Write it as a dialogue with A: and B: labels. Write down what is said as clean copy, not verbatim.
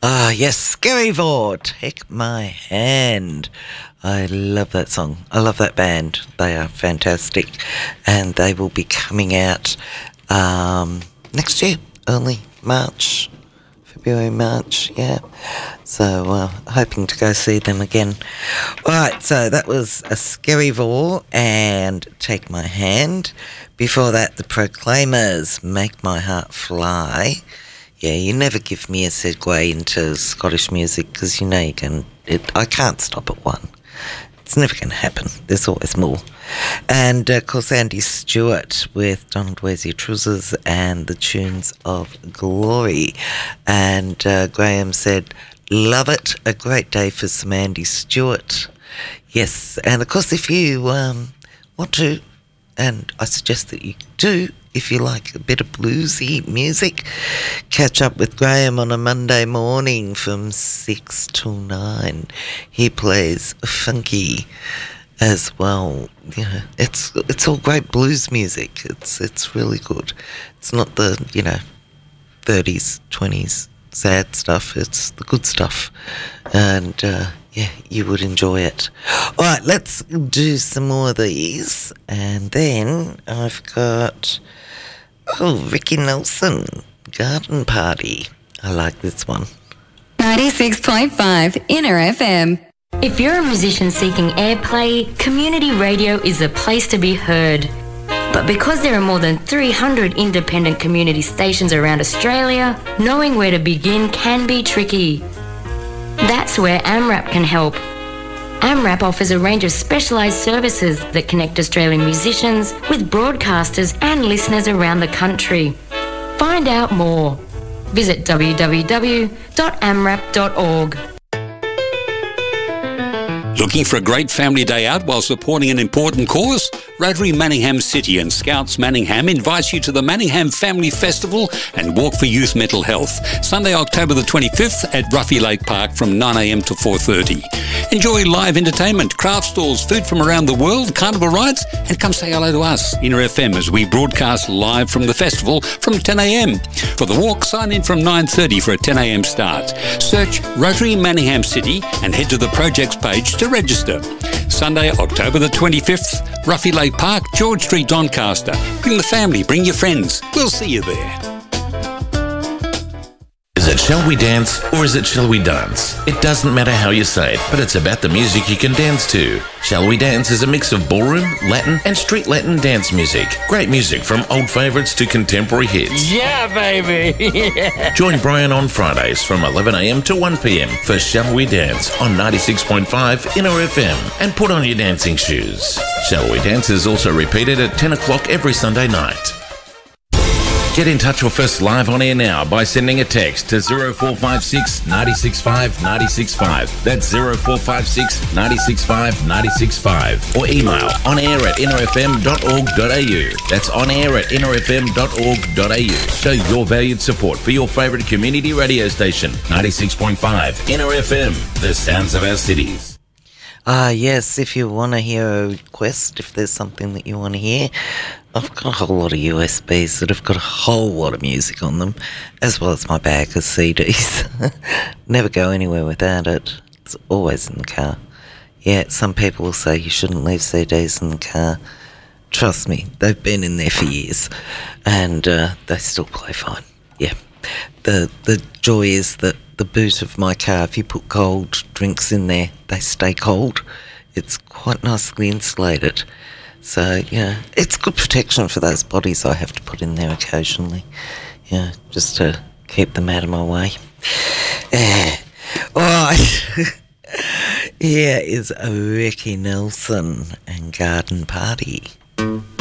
A: Ah, yes, Scaryvore, Take My Hand. I love that song. I love that band. They are fantastic. And they will be coming out next year, early March, February, March, yeah. So, hoping to go see them again. Right, so that was a Scaryvore and Take My Hand. Before that, the Proclaimers, Make My Heart Fly. Yeah, you never give me a segue into Scottish music because you know I can't stop at one. It's never going to happen. There's always more. And, of course, Andy Stewart with Donald Wears Your Trousers and the tunes of Glory. And Graham said, love it. A great day for some Andy Stewart. Yes, and, of course, if you want to, and I suggest that you do, if you like a bit of bluesy music, catch up with Graham on a Monday morning from 6 till 9. He plays funky as well. Yeah, it's all great blues music. It's really good. It's not the 30s, 20s sad stuff. It's the good stuff, and yeah, you would enjoy it. All right, let's do some more of these, and then I've got Ricky Nelson, Garden Party. I like this one.
B: 96.5 Inner FM.
C: If you're a musician seeking airplay, community radio is the place to be heard. But because there are more than 300 independent community stations around Australia, knowing where to begin can be tricky. That's where AMRAP can help. AMRAP offers a range of specialised services that connect Australian musicians with broadcasters and listeners around the country. Find out more. Visit www.amrap.org.
D: Looking for a great family day out while supporting an important cause? Rotary Manningham City and Scouts Manningham invites you to the Manningham Family Festival and Walk for Youth Mental Health, Sunday, October the 25th at Ruffy Lake Park from 9am to 4:30. Enjoy live entertainment, craft stalls, food from around the world, carnival rides, and come say hello to us, Inner FM, as we broadcast live from the festival from 10am. For the walk, sign in from 9:30 for a 10am start. Search Rotary Manningham City and head to the projects page to register. Sunday, October the 25th, Ruffy Lake Park, George Street, Doncaster. Bring the family, bring your friends. We'll see you there.
E: Is it Shall We Dance or is it Shall We Dance? It doesn't matter how you say it, but it's about the music you can dance to. Shall We Dance is a mix of ballroom, Latin and street Latin dance music. Great music from old favourites to contemporary hits.
F: Yeah, baby! Yeah.
E: Join Brian on Fridays from 11am to 1pm for Shall We Dance on 96.5 Inner FM and put on your dancing shoes. Shall We Dance is also repeated at 10 o'clock every Sunday night. Get in touch or first live on air now by sending a text to 0456 965 965. That's 0456 965 965. Or email onair@innerfm.org.au. That's onair@innerfm.org.au. Show your valued support for your favourite community radio station, 96.5 Inner FM, the sounds of our cities.
A: Yes, if you want to hear a request, if there's something that you want to hear, I've got a whole lot of USBs that have got a whole lot of music on them, as well as my bag of CDs. Never go anywhere without it. It's always in the car. Yeah, some people will say you shouldn't leave CDs in the car. Trust me, they've been in there for years, and they still play fine. Yeah. The joy is that the boot of my car, if you put cold drinks in there, they stay cold. It's quite nicely insulated. So, yeah, it's good protection for those bodies I have to put in there occasionally. Yeah, just to keep them out of my way. All right. Here is Ricky Nelson and Garden Party.